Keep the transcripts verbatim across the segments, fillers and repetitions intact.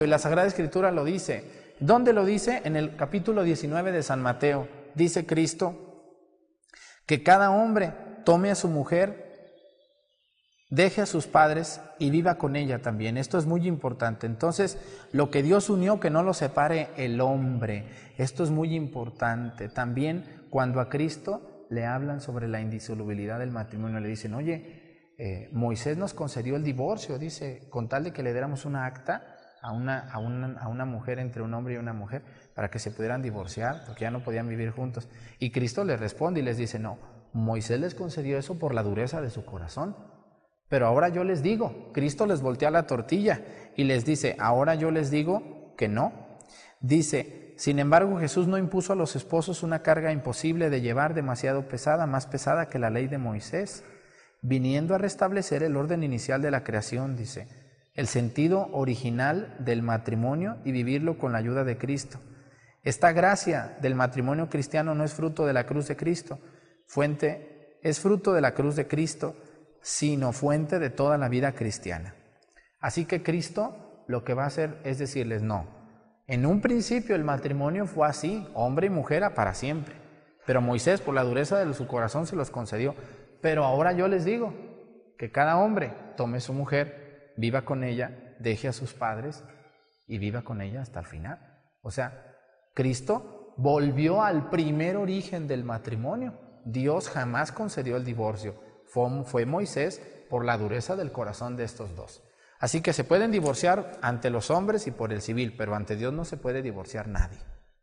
Y la Sagrada Escritura lo dice. ¿Dónde lo dice? En el capítulo diecinueve de San Mateo. Dice Cristo que cada hombre tome a su mujer, deje a sus padres y viva con ella también. Esto es muy importante. Entonces, lo que Dios unió, que no lo separe el hombre. Esto es muy importante. También cuando a Cristo le hablan sobre la indisolubilidad del matrimonio, le dicen, oye, eh, Moisés nos concedió el divorcio, dice, con tal de que le diéramos una acta a una, a, una, a una mujer, entre un hombre y una mujer, para que se pudieran divorciar, porque ya no podían vivir juntos. Y Cristo les responde y les dice, no, Moisés les concedió eso por la dureza de su corazón. Pero ahora yo les digo, Cristo les voltea la tortilla y les dice, ahora yo les digo que no. Dice, sin embargo, Jesús no impuso a los esposos una carga imposible de llevar, demasiado pesada, más pesada que la ley de Moisés, viniendo a restablecer el orden inicial de la creación, dice, el sentido original del matrimonio y vivirlo con la ayuda de Cristo. Esta gracia del matrimonio cristiano no es fruto de la cruz de Cristo, fuente, es fruto de la cruz de Cristo, sino fuente de toda la vida cristiana. Así que Cristo lo que va a hacer es decirles, no, en un principio el matrimonio fue así, hombre y mujer para siempre, pero Moisés por la dureza de su corazón se los concedió, pero ahora yo les digo que cada hombre tome su mujer, viva con ella, deje a sus padres y viva con ella hasta el final. O sea, Cristo volvió al primer origen del matrimonio. Dios jamás concedió el divorcio. Fue, fue Moisés por la dureza del corazón de estos dos. Así que se pueden divorciar ante los hombres y por el civil, pero ante Dios no se puede divorciar nadie.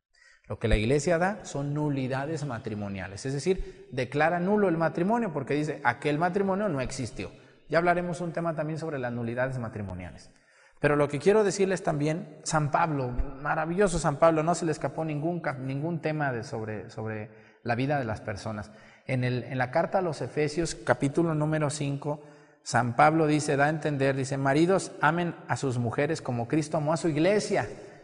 Lo que la Iglesia da son nulidades matrimoniales, es decir, declara nulo el matrimonio porque dice, aquel matrimonio no existió. Ya hablaremos un tema también sobre las nulidades matrimoniales. Pero lo que quiero decirles también, San Pablo, maravilloso San Pablo, no se le escapó ningún, ningún tema de sobre, sobre la vida de las personas. En, el, en la carta a los Efesios, capítulo número cinco, San Pablo dice, da a entender, dice, maridos, amen a sus mujeres como Cristo amó a su iglesia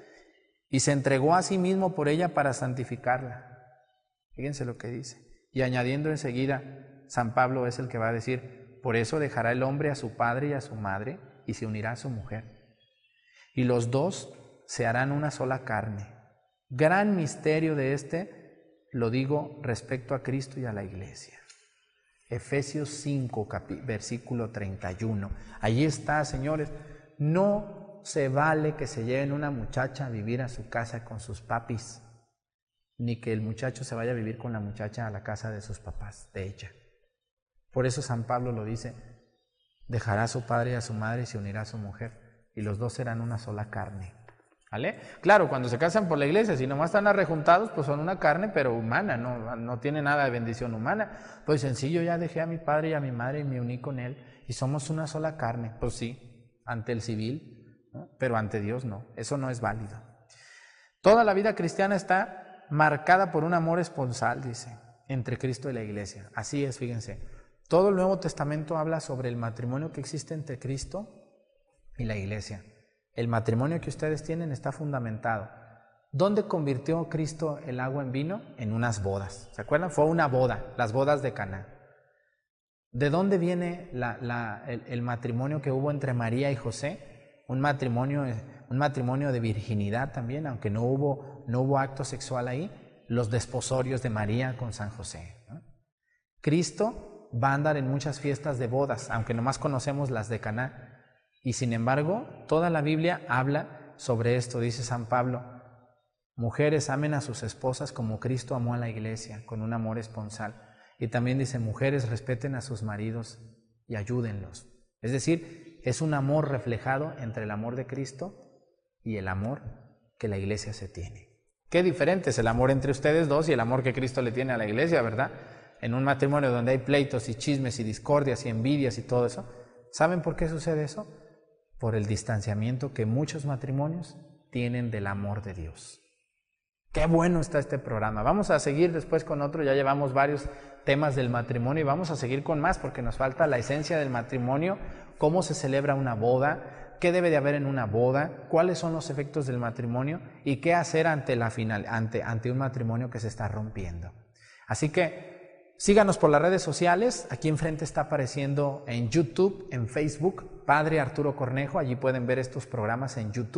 y se entregó a sí mismo por ella para santificarla. Fíjense lo que dice. Y añadiendo enseguida, San Pablo es el que va a decir, por eso dejará el hombre a su padre y a su madre y se unirá a su mujer. Y los dos se harán una sola carne. Gran misterio de este, lo digo respecto a Cristo y a la iglesia. Efesios cinco, versículo treinta y uno. Allí está, señores. No se vale que se lleven una muchacha a vivir a su casa con sus papis, ni que el muchacho se vaya a vivir con la muchacha a la casa de sus papás, de ella. Por eso San Pablo lo dice, dejará a su padre y a su madre y se unirá a su mujer, y los dos serán una sola carne. ¿Vale? Claro, cuando se casan por la iglesia, si nomás están arrejuntados, pues son una carne, pero humana, no, no tiene nada de bendición humana. Pues sencillo, ya dejé a mi padre y a mi madre y me uní con él, y somos una sola carne. Pues sí, ante el civil, ¿no? Pero ante Dios no, eso no es válido. Toda la vida cristiana está marcada por un amor esponsal, dice, entre Cristo y la iglesia. Así es, fíjense. Todo el Nuevo Testamento habla sobre el matrimonio que existe entre Cristo y la iglesia. El matrimonio que ustedes tienen está fundamentado. ¿Dónde convirtió Cristo el agua en vino? En unas bodas. ¿Se acuerdan? Fue una boda, las bodas de Caná. ¿De dónde viene la, la, el, el matrimonio que hubo entre María y José? Un matrimonio, un matrimonio de virginidad también, aunque no hubo, no hubo acto sexual ahí. Los desposorios de María con San José, ¿no? Cristo va a andar en muchas fiestas de bodas, aunque nomás conocemos las de Caná. Y sin embargo, toda la Biblia habla sobre esto, dice San Pablo. Mujeres, amen a sus esposas como Cristo amó a la iglesia, con un amor esponsal. Y también dice, mujeres, respeten a sus maridos y ayúdenlos. Es decir, es un amor reflejado entre el amor de Cristo y el amor que la iglesia se tiene. Qué diferente es el amor entre ustedes dos y el amor que Cristo le tiene a la iglesia, ¿verdad? En un matrimonio donde hay pleitos y chismes y discordias y envidias y todo eso. ¿Saben por qué sucede eso? Por el distanciamiento que muchos matrimonios tienen del amor de Dios. Qué bueno está este programa. Vamos a seguir después con otro, ya llevamos varios temas del matrimonio y vamos a seguir con más porque nos falta la esencia del matrimonio, cómo se celebra una boda, qué debe de haber en una boda, cuáles son los efectos del matrimonio y qué hacer ante, la final, ante, ante un matrimonio que se está rompiendo. Así que síganos por las redes sociales, aquí enfrente está apareciendo en YouTube, en Facebook, Padre Arturo Cornejo, allí pueden ver estos programas en YouTube.